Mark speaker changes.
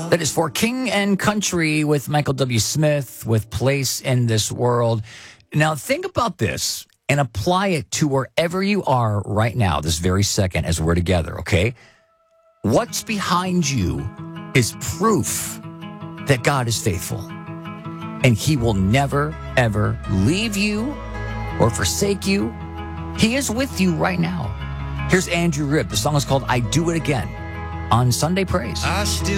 Speaker 1: That is for King and Country with Michael W. Smith with Place in This World. Now, think about this and apply it to wherever you are right now, this very second, as we're together, okay? What's behind you is proof that God is faithful. And he will never, ever leave you or forsake you. He is with you right now. Here's Andrew Ripp. The song is called I Do It Again on Sunday Praise.
Speaker 2: I still